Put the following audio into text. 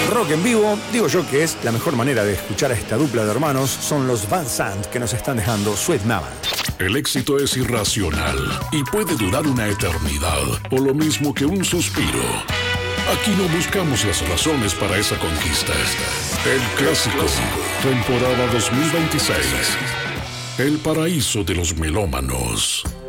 Rock en vivo, digo yo que es la mejor manera de escuchar a esta dupla de hermanos, son los Van Sant que nos están dejando Sweet Mama. El éxito es irracional y puede durar una eternidad, o lo mismo que un suspiro. Aquí no buscamos las razones para esa conquista. El Clásico, temporada 2026. El paraíso de los melómanos.